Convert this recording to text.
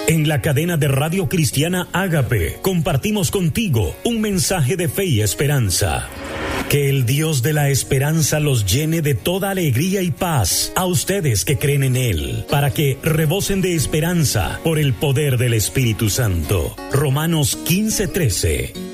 En la cadena de Radio Cristiana Ágape compartimos contigo un mensaje de fe y esperanza. Que el Dios de la esperanza los llene de toda alegría y paz a ustedes que creen en Él, para que rebosen de esperanza por el poder del Espíritu Santo. Romanos 15:13.